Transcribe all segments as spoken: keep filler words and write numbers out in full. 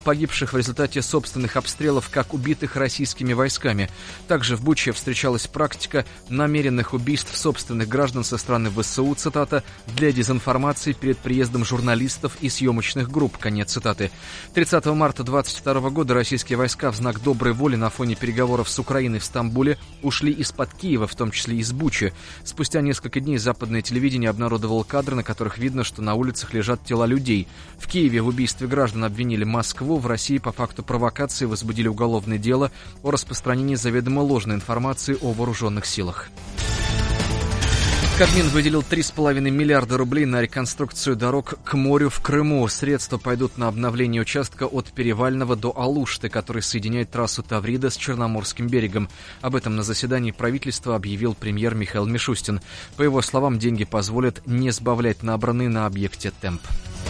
погибших в результате собственных обстрелов, как убитых российскими войсками. Также в Буче встречалась практика намеренных убийств собственных граждан со стороны ВСУ, цитата, для дезинформации перед приездом журналистов и съемочных групп, конец цитаты. тридцатого марта двадцать второго года российские войска в знак доброй воли на фоне переговоров с Украиной в Стамбуле ушли из-под Киева, в том числе из Бучи. Спустя несколько дней западное телевидение обнародовало кадры, на которых видно, что на улицах лежат тела людей. В Киеве в убийстве граждан обвинили Москву. В России по факту провокации возбудили уголовное дело о распространении заведомо ложной информации о вооруженных силах. Кабмин выделил три с половиной миллиарда рублей на реконструкцию дорог к морю в Крыму. Средства пойдут на обновление участка от Перевального до Алушты, который соединяет трассу Таврида с Черноморским берегом. Об этом на заседании правительства объявил премьер Михаил Мишустин. По его словам, деньги позволят не сбавлять набранный на объекте темп.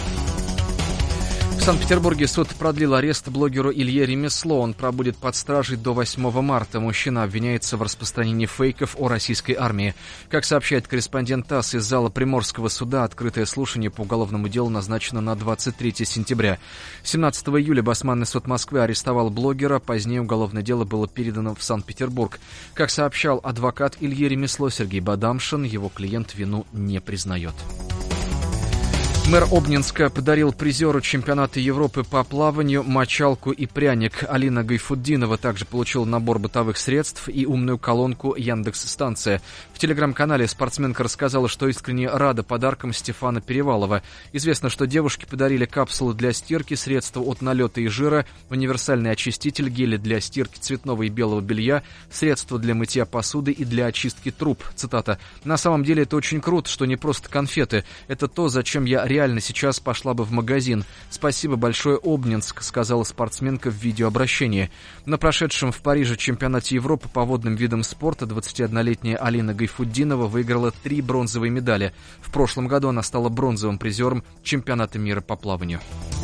В Санкт-Петербурге суд продлил арест блогеру Илье Ремесло. Он пробудет под стражей до восьмого марта. Мужчина обвиняется в распространении фейков о российской армии. Как сообщает корреспондент ТАСС, из зала Приморского суда открытое слушание по уголовному делу назначено на двадцать третье сентября. семнадцатого июля Басманный суд Москвы арестовал блогера. Позднее уголовное дело было передано в Санкт-Петербург. Как сообщал адвокат Ильи Ремесло Сергей Бадамшин, его клиент вину не признает. Мэр Обнинска подарил призеру чемпионата Европы по плаванию мочалку и пряник. Алина Гайфутдинова также получила набор бытовых средств и умную колонку «Яндекс-станция». В телеграм-канале спортсменка рассказала, что искренне рада подаркам Стефана Перевалова. Известно, что девушке подарили капсулы для стирки, средства от налета и жира, универсальный очиститель, гели для стирки цветного и белого белья, средства для мытья посуды и для очистки труб. Цитата. «На самом деле это очень круто, что не просто конфеты. Это то, зачем я реально сейчас пошла бы в магазин. Спасибо большое, Обнинск», — сказала спортсменка в видеообращении. На прошедшем в Париже чемпионате Европы по водным видам спорта двадцатиоднолетняя Алина Гайфутдинова выиграла три бронзовые медали. В прошлом году она стала бронзовым призером чемпионата мира по плаванию.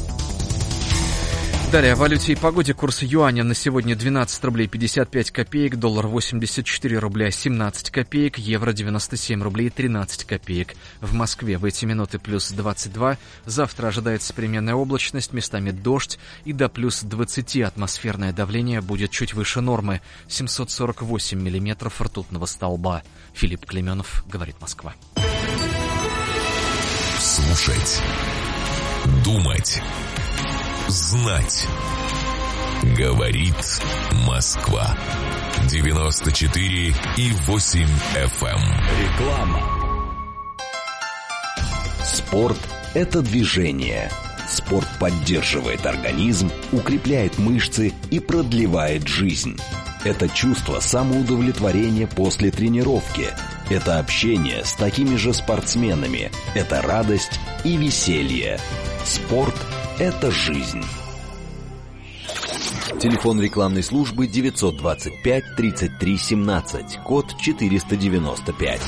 Далее о валюте и погоде. Курс юаня на сегодня двенадцать рублей пятьдесят пять копеек, доллар восемьдесят четыре рубля семнадцать копеек, евро девяносто семь рублей тринадцать копеек. В Москве в эти минуты плюс двадцать два. Завтра ожидается переменная облачность, местами дождь, и до плюс двадцати атмосферное давление будет чуть выше нормы. семьсот сорок восемь миллиметров ртутного столба. Филипп Клеменов, говорит Москва. Слушать. Думать. Знать. Говорит Москва. девяносто четыре и восемь эф эм. Реклама. Спорт – это движение. Спорт поддерживает организм, укрепляет мышцы и продлевает жизнь. Это чувство самоудовлетворения после тренировки. Это общение с такими же спортсменами. Это радость и веселье. Спорт – это жизнь. Телефон рекламной службы девятьсот двадцать пять тридцать три семнадцать, код четыреста девяносто пять.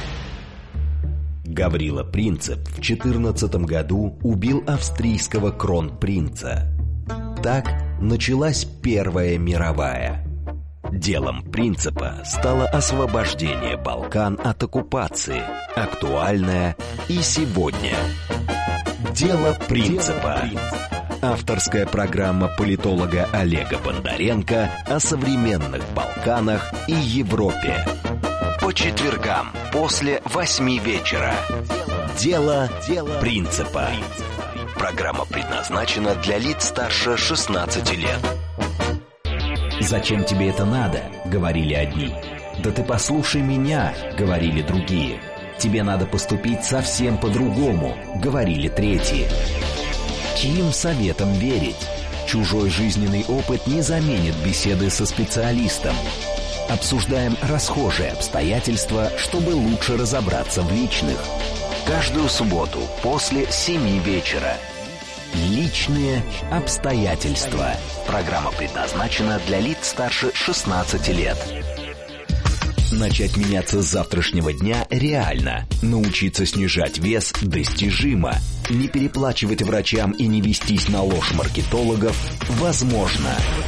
Гаврила Принцип в четырнадцатом году убил австрийского кронпринца. Так началась Первая мировая. Делом Принципа стало освобождение Балкан от оккупации, актуальное и сегодня. Дело Принципа. Авторская программа политолога Олега Бондаренко о современных Балканах и Европе. По четвергам после восьми вечера. Дело Принципа. Программа предназначена для лиц старше шестнадцати лет. «Зачем тебе это надо?» — говорили одни. «Да ты послушай меня!» — говорили другие. «Тебе надо поступить совсем по-другому», — говорили третьи. Чьим советом верить? Чужой жизненный опыт не заменит беседы со специалистом. Обсуждаем расхожие обстоятельства, чтобы лучше разобраться в личных. Каждую субботу после семи вечера. Личные обстоятельства. Программа предназначена для лиц старше шестнадцати лет. Начать меняться с завтрашнего дня реально. Научиться снижать вес достижимо. Не переплачивать врачам и не вестись на ложь маркетологов возможно.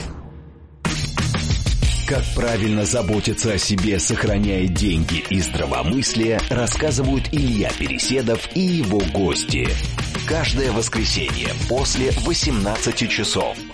Как правильно заботиться о себе, сохраняя деньги и здравомыслие, рассказывают Илья Переседов и его гости. Каждое воскресенье после восемнадцати часов